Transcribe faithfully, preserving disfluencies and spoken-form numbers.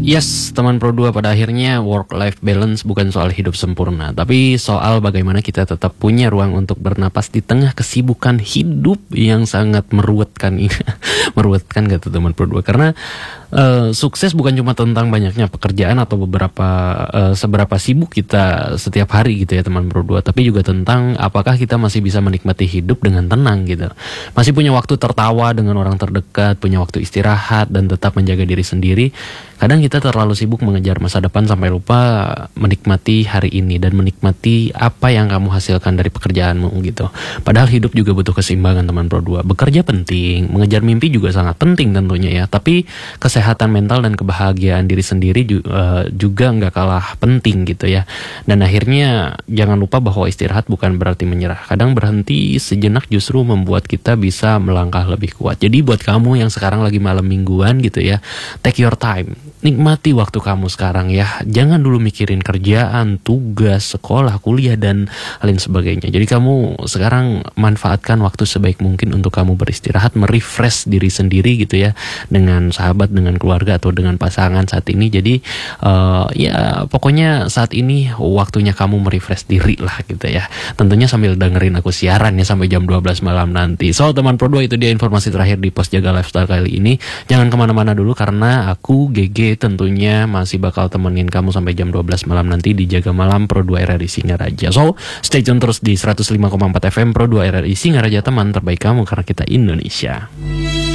Yes, teman Pro dua, pada akhirnya work-life balance bukan soal hidup sempurna, tapi soal bagaimana kita tetap punya ruang untuk bernapas di tengah kesibukan hidup yang sangat meruwetkan ini. Meruwetkan gak tuh teman Pro dua? Karena uh, sukses bukan cuma tentang banyaknya pekerjaan atau beberapa uh, seberapa sibuk kita setiap hari gitu ya teman Pro dua, tapi juga tentang apakah kita masih bisa menikmati hidup dengan tenang gitu. Masih punya waktu tertawa dengan orang terdekat, punya waktu istirahat dan tetap menjaga diri sendiri. Kadang kita terlalu sibuk mengejar masa depan sampai lupa menikmati hari ini dan menikmati apa yang kamu hasilkan dari pekerjaanmu gitu. Padahal hidup juga butuh keseimbangan teman Pro dua. Bekerja penting, mengejar mimpi juga sangat penting tentunya ya. Tapi kesehatan mental dan kebahagiaan diri sendiri juga, juga nggak kalah penting gitu ya. Dan akhirnya jangan lupa bahwa istirahat bukan berarti menyerah. Kadang berhenti sejenak justru membuat kita bisa melangkah lebih kuat. Jadi buat kamu yang sekarang lagi malam mingguan gitu ya, take your time. Nikmati waktu kamu sekarang ya. Jangan dulu mikirin kerjaan, tugas, sekolah, kuliah, dan lain sebagainya. Jadi kamu sekarang manfaatkan waktu sebaik mungkin untuk kamu beristirahat, merefresh diri sendiri gitu ya, dengan sahabat, dengan keluarga, atau dengan pasangan saat ini. Jadi uh, ya pokoknya saat ini waktunya kamu merefresh diri lah gitu ya. Tentunya sambil dengerin aku siaran ya sampai jam dua belas malam nanti. So teman Pro dua, itu dia informasi terakhir di Pos Jaga Lifestyle kali ini. Jangan kemana-mana dulu karena aku G G tentunya masih bakal temenin kamu sampai jam dua belas malam nanti di Jaga Malam Pro dua R R I Singaraja. So, stay tune terus di seratus lima koma empat F M Pro dua R R I Singaraja, teman terbaik kamu karena kita Indonesia.